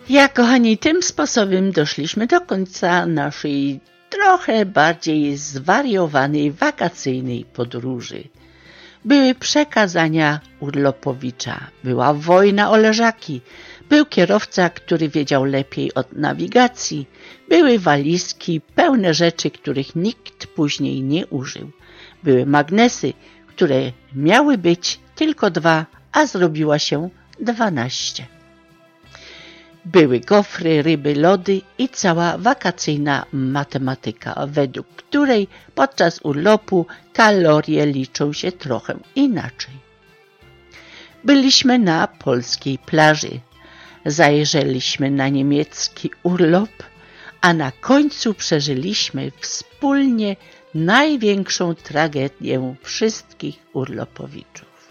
Ja, kochani, tym sposobem doszliśmy do końca naszej trochę bardziej zwariowanej wakacyjnej podróży. Były przekazania urlopowicza, była wojna o leżaki, był kierowca, który wiedział lepiej od nawigacji, były walizki pełne rzeczy, których nikt później nie użył. Były magnesy, które miały być tylko 2, a zrobiła się 12. Były gofry, ryby, lody i cała wakacyjna matematyka, według której podczas urlopu kalorie liczą się trochę inaczej. Byliśmy na polskiej plaży, zajrzeliśmy na niemiecki urlop, a na końcu przeżyliśmy wspólnie największą tragedię wszystkich urlopowiczów.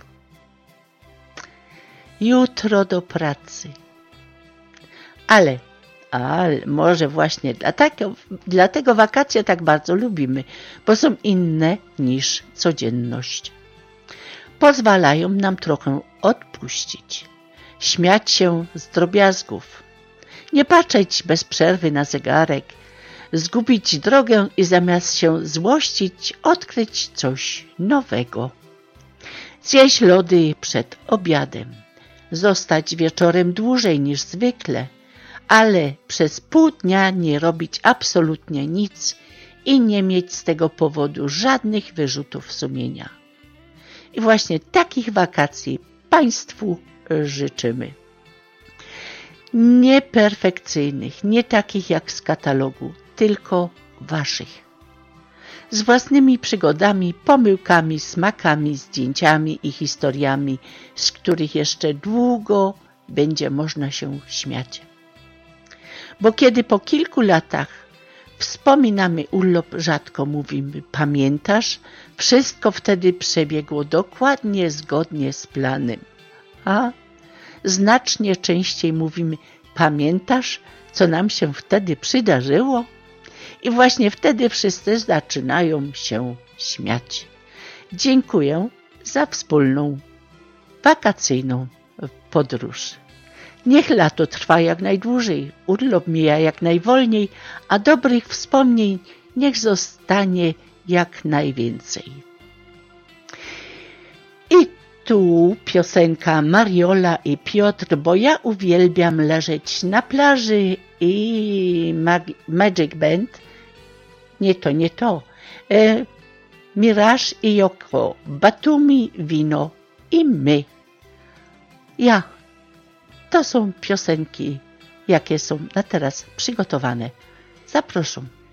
Jutro do pracy. Ale może właśnie dlatego wakacje tak bardzo lubimy, bo są inne niż codzienność. Pozwalają nam trochę odpuścić, śmiać się z drobiazgów, nie patrzeć bez przerwy na zegarek, zgubić drogę i zamiast się złościć, odkryć coś nowego. Zjeść lody przed obiadem, zostać wieczorem dłużej niż zwykle, ale przez pół dnia nie robić absolutnie nic i nie mieć z tego powodu żadnych wyrzutów sumienia. I właśnie takich wakacji Państwu życzymy. Nie perfekcyjnych, nie takich jak z katalogu, tylko Waszych. Z własnymi przygodami, pomyłkami, smakami, zdjęciami i historiami, z których jeszcze długo będzie można się śmiać. Bo kiedy po kilku latach wspominamy urlop, rzadko mówimy pamiętasz? Wszystko wtedy przebiegło dokładnie zgodnie z planem. A znacznie częściej mówimy pamiętasz, co nam się wtedy przydarzyło? I właśnie wtedy wszyscy zaczynają się śmiać. Dziękuję za wspólną wakacyjną podróż. Niech lato trwa jak najdłużej, urlop mija jak najwolniej, a dobrych wspomnień niech zostanie jak najwięcej. I tu piosenka Mariola i Piotr, bo ja uwielbiam leżeć na plaży i Magic Band. Nie to. Mirage i Yoko, Batumi, wino i my. To są piosenki, jakie są na teraz przygotowane. Zapraszam.